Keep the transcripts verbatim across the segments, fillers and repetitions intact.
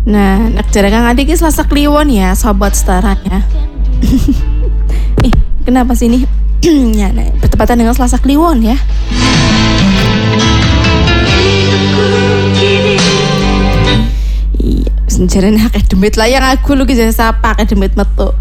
Nah, nak Kang Adi ki Selasa Kliwon ya, sobat setara ya. Ih, kenapa sih ini? Ya, nah, bertepatan dengan Selasa Kliwon ya. Iya, senjaren akeh demit lah yang aku lu ki sapa akeh demit metu.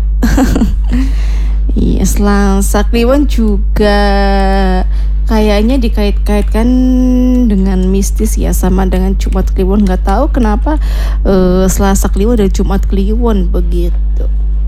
Iya, Selasa Kliwon juga kayaknya dikait-kaitkan dengan mistis ya, sama dengan Jumat Kliwon. Nggak tahu kenapa uh, Selasa Kliwon dan Jumat Kliwon begitu.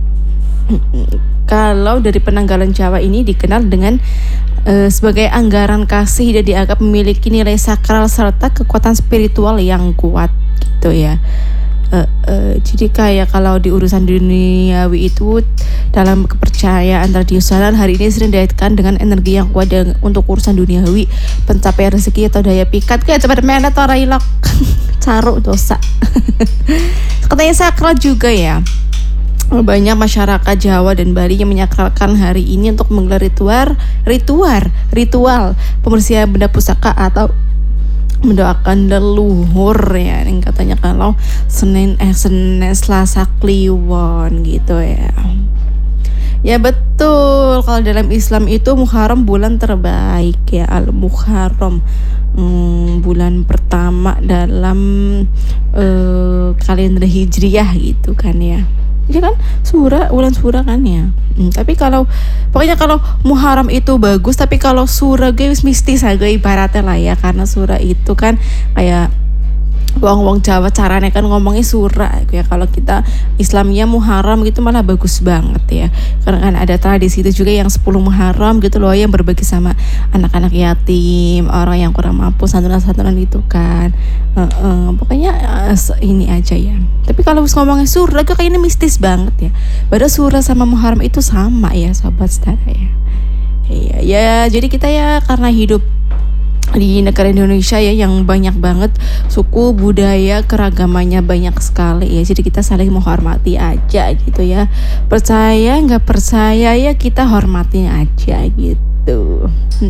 Kalau dari penanggalan Jawa ini dikenal dengan uh, sebagai anggaran kasih dan dianggap memiliki nilai sakral serta kekuatan spiritual yang kuat gitu ya. Uh, uh, jadi kayak kalau di urusan duniawi itu dalam kepercayaan tradisional hari ini sering dikaitkan dengan energi yang kuat dengan, untuk urusan duniawi, pencapaian rezeki atau daya pikat kayak cepat mana atau railok caruk dosa. Katanya sakral juga ya. Banyak masyarakat Jawa dan Bali yang menyakralkan hari ini untuk menggelar ritual ritual ritual pembersihan benda pusaka atau mendoakan leluhur ya, yang katanya kalau Senin eh Senin Selasa Kliwon gitu ya. Ya betul, kalau dalam Islam itu Muharram bulan terbaik ya, Al-Muharram, hmm, bulan pertama dalam uh, kalender Hijriyah gitu kan ya. Ini kan surah, bulan surah kan ya. Hmm, tapi kalau pokoknya kalau Muharram itu bagus, tapi kalau surah guys mistis aja ibaratnya lah ya, karena surah itu kan kayak wong-wong Jawa caranya kan ngomongnya surah ya. Kalau kita Islamnya Muharram gitu malah bagus banget ya, karena kan ada tradisi itu juga yang sepuluh Muharram gitu loh, yang berbagi sama anak-anak yatim, orang yang kurang mampu, santunan-santunan itu kan. Uh, uh, pokoknya uh, ini aja ya. Tapi kalau ngomongnya surah kok kayaknya mistis banget ya, padahal surah sama Muharram itu sama ya sobat setara ya. Iya ya, jadi kita ya karena hidup di negara Indonesia ya yang banyak banget suku, budaya, keragamannya banyak sekali ya, jadi kita saling menghormati aja gitu ya. Percaya nggak percaya ya kita hormatin aja gitu.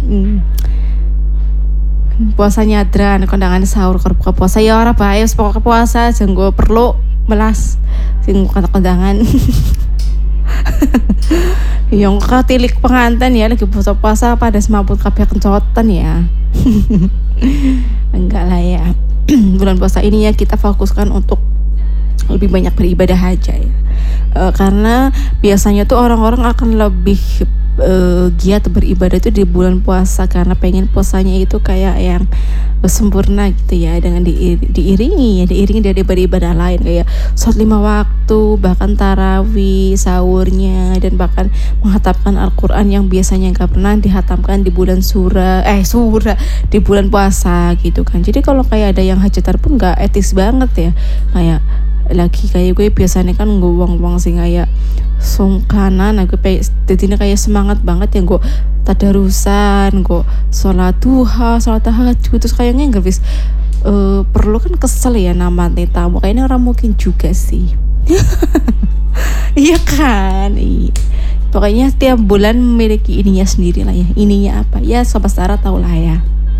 Puasanya adran kondangan sahur ke buka puasa ya ora bae pokoknya puasa jenggo perlu melas sing kondangan. Yang katilik pengantin ya lagi puasa-puasa pada semaput kabeh kencotan ya. Enggak lah ya. Bulan puasa ini ya kita fokuskan untuk lebih banyak beribadah aja ya. E, karena biasanya tuh orang-orang akan lebih e, giat beribadah itu di bulan puasa, karena pengen puasanya itu kayak yang sempurna gitu ya, dengan di, diiringi ya diiringi dari ibadah-ibadah lain kayak sholat lima waktu, bahkan tarawih, sahurnya, dan bahkan menghatamkan Al-Quran yang biasanya nggak pernah dihatamkan di bulan surah eh surah di bulan puasa gitu kan. Jadi kalau kayak ada yang hajatan pun nggak etis banget ya, kayak lagi kayak gue biasanya kan gue uang-uang sih kayak sungkanan, aku kayak jadinya kayak semangat banget ya gue tadarusan, gue sholat duha, sholat tahajud, terus kayaknya nggak bis uh, perlu kan kesel ya nama tamu, kayaknya orang mungkin juga sih. Iya kan, iya. Pokoknya setiap bulan memiliki ininya sendiri lah ya, ininya apa ya sobat Sarah tau lah ya.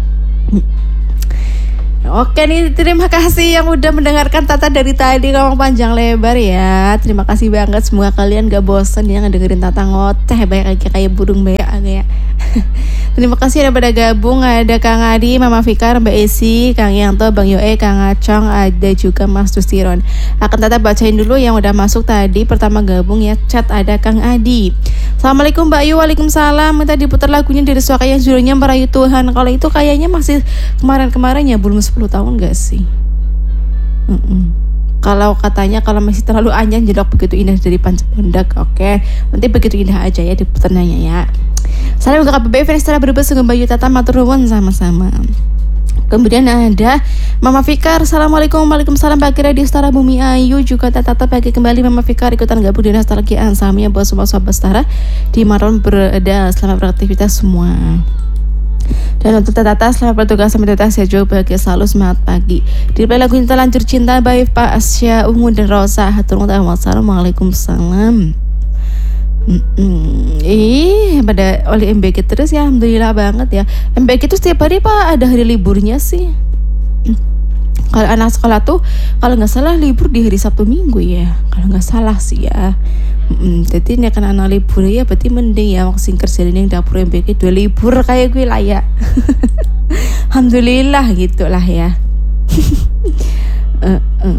Oke nih, terima kasih yang udah mendengarkan Tata dari tadi ngomong panjang lebar ya. Terima kasih banget, semoga kalian gak bosen ya ngedengerin Tata ngoceh banyak aja kayak burung beak ya. Terima kasih udah pada gabung, ada Kang Adi, Mama Fikar, Mbak Esi, Kang Yanto, Bang Yoe, Kang Acong, ada juga Mas Tustiron. Akan Tata bacain dulu yang udah masuk tadi. Pertama gabung ya chat ada Kang Adi. Assalamualaikum Mbak Yu, waalaikumsalam. Minta diputar lagunya dari Suaka yang judulnya Merayu Tuhan. Kalau itu kayaknya masih kemarin-kemarin ya, belum sepuluh tahun gak sih? Mm-mm. Kalau katanya kalau masih terlalu anjang jedok begitu indah dari Pancepundak. Oke, nanti begitu indah aja ya diputarnya ya. Salam untuk K P B fans setelah berbes dengan Bayu Tata matur nuwun sama-sama. Kemudian ada Mama Fikar, Assalamualaikum, waalaikumsalam bagi Radio Setara Bumi Ayu, juga Tata pagi kembali Mama Fikar ikutan gabung di nostalgia ansamnya buat semua sobat Setara di Maron berada. Selamat beraktivitas semua. Dan untuk Tata selamat bertugas sampai Tata saya jauh bahagia selalu, semangat pagi. Di lagu Cinta Lanjur Cinta by Pak Asya, Ungu dan Rosa. Hatur nuhun, Assalamualaikum salam. Mm-mm. Ih, pada oleh M B K terus ya, alhamdulillah banget ya. M B K itu setiap hari Pak ada hari liburnya sih. Kalau anak sekolah tuh kalau nggak salah libur di hari Sabtu Minggu ya, kalau nggak salah sih ya. Mm, jadi ini kan anak libur ya, berarti mending ya waktu kerja ini dapur M B K dua libur kayak gue lah ya. Alhamdulillah gitulah ya. uh, uh.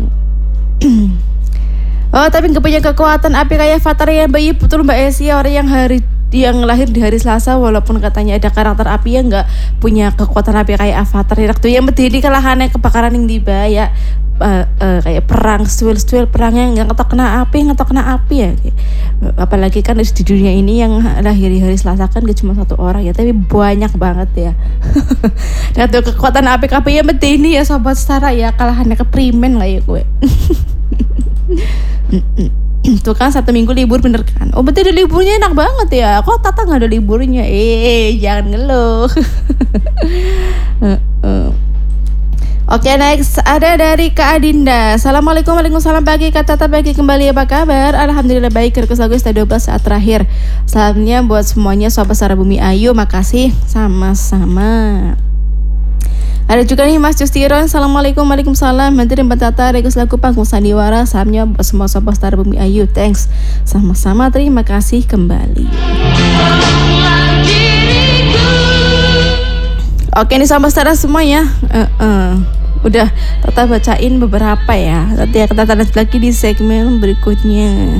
Oh tapi nggak punya kekuatan api kayak Avatar ya Mbak. Iya betul Mbak Esi, orang yang hari yang lahir di hari Selasa walaupun katanya ada karakter api ya nggak punya kekuatan api kayak Avatar ya. Waktu yang berdiri kalahannya kebakaran yang tiba ya. Uh, uh, kayak perang stuil-stuil perangnya nggak ngetok kena api ngetok kena api ya. Uh, apalagi kan di dunia ini yang lahir di hari Selasa kan gak cuma satu orang ya, tapi banyak banget ya. Dan tuh kekuatan api api ya berdiri ya sobat setara ya, kalahannya keprimen lah ya gue. Tuh kan satu minggu libur bener kan. Oh berarti ada liburnya enak banget ya. Kok Tata gak ada liburnya? Eh jangan ngeluh. uh, uh. Oke okay, next ada dari Kak Adinda. Assalamualaikum, waalaikumsalam pagi Kak Tata, pagi kembali apa kabar? Alhamdulillah baik, Request lagu dua belas saat terakhir. Salamnya buat semuanya sobat Sara Bumi Ayu, makasih sama-sama. Ada juga nih Mas Justiron. Assalamualaikum, waalaikumsalam. Menteri Mbak Tata, Request lagu panggung sandiwara. Salamnya buat semua sobat Sara Bumi Ayu, thanks. Sama-sama, terima kasih kembali. Oke nih sobat Sara semuanya, uh, uh, udah Tata bacain beberapa ya. Nanti ya kita lanjut lagi di segmen berikutnya.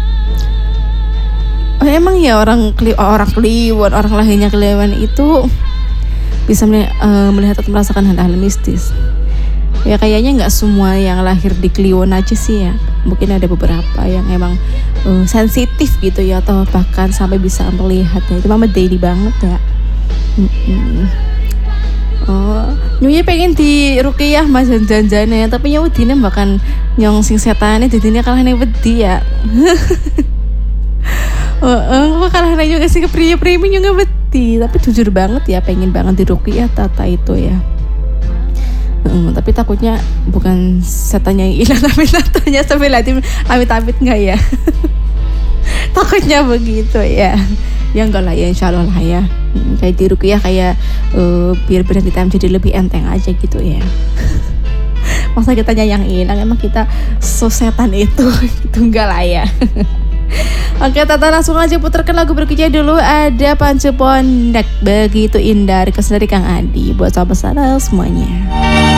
Oh emang ya orang kli, orang Kliwon, orang lahirnya Kliwon itu bisa melihat, uh, melihat atau merasakan hal-hal mistis. Ya kayaknya nggak semua yang lahir di Kliwon aja sih ya. Mungkin ada beberapa yang emang uh, sensitif gitu ya, atau bahkan sampai bisa melihatnya. Itu mama daily banget ya. Mm-mm. Oh, nyunya pengen di ruqyah mas janjane, tapi nyawa dina bahkan nyong sing setane dadinya kalah ning wedi ya. Oh, oh kalah ning juga sing kepriye-priye nyong wedi, tapi jujur banget ya pengen banget di ruqyah Tata itu ya. Uh, tapi takutnya bukan setannya yang hilang tapi tatanya sampai latih amit-amit enggak ya. Takutnya begitu ya. Ya enggak lah ya, insya Allah lah ya. Hmm, kayak di ruqyah kayak uh, biar benar kita menjadi lebih enteng aja gitu ya. Masa kita yang hilang, emang kita sesetan itu gitu enggak lah ya. Oke Tata langsung aja putarkan lagu berikutnya dulu. Ada Pancu Pondok Begitu Indah, request dari Kang Adi buat sahabat Sara semuanya.